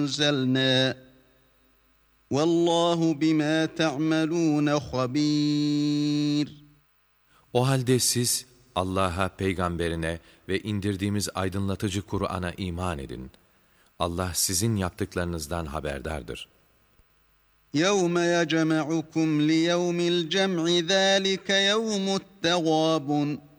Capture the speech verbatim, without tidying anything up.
أنزلنا والله بما تعملون خبير. O halde siz Allah'a, peygamberine ve indirdiğimiz aydınlatıcı Kur'an'a iman edin. Allah sizin yaptıklarınızdan haberdardır. يَوْمَ يَجْمَعُكُمْ لِيَوْمِ الْجَمْعِ ذَٰلِكَ يَوْمُ التَّغَابُنِ